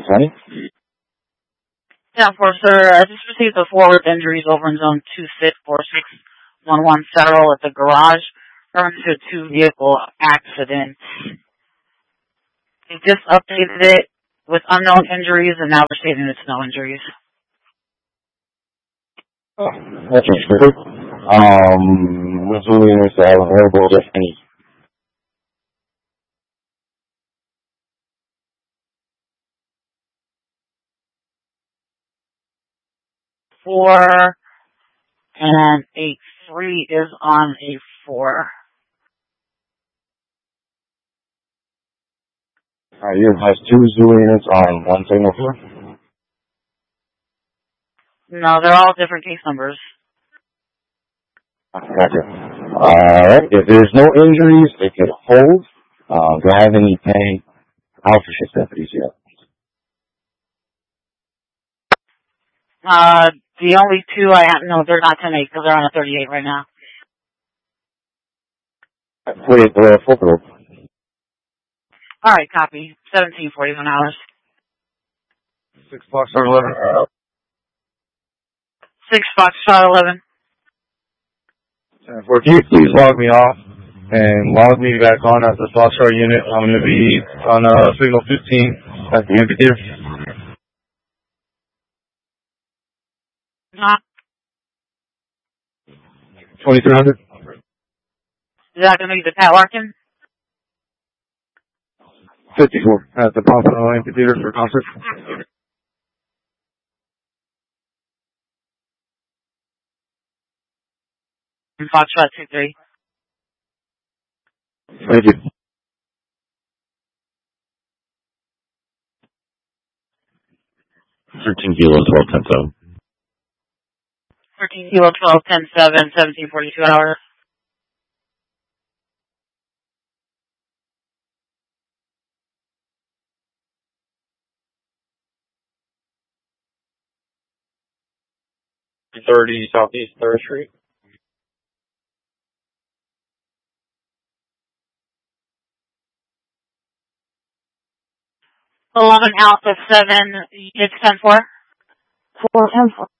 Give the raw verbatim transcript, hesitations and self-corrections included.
twenty? ten four, sir. I just received a four with injuries over in zone two six four six one one Federal at the garage. Referring to a two-vehicle accident. They just updated it with unknown injuries, and now we're stating it's no injuries. Oh, that's interesting. Um, what's really interesting, I haven't heard about if any. Four and a three is on a four. Alright, you have two Zulu units on one signal four? No, they're all different case numbers. Gotcha. Alright, if there's no injuries, they can hold. Uh, do I have any pay alpha shift deputies yet? Uh, the only two I have, no, they're not ten eight because they're on a thirty-eight right now. Wait, uh, full group. Alright, copy. seventeen forty-one hours. Six blocks or eleven. Six Foxtrot eleven. ten four, can you please log me off and log me back on as the Foxtrot unit? I'm going to be on uh, signal fifteen at the indicator. Uh, twenty-three hundred? is that going to be the Pat Larkin? fifty-four at the Pompano Amphitheater for concert. Foxtrot two three. Thank you. thirteen kilo, twelve ten seven. thirteen kilo, twelve ten seven, seventeen forty-two hours. thirty Southeast third Street. eleven Alpha seven, it's ten four. four ten four.